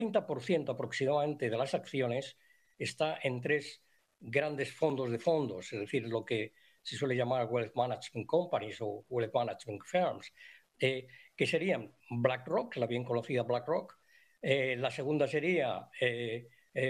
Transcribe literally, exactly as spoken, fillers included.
treinta por ciento aproximadamente de las acciones está en tres grandes fondos de fondos, es decir, lo que se suele llamar Wealth Management Companies o Wealth Management Firms, eh, que serían BlackRock, la bien conocida BlackRock. Eh, la segunda sería eh,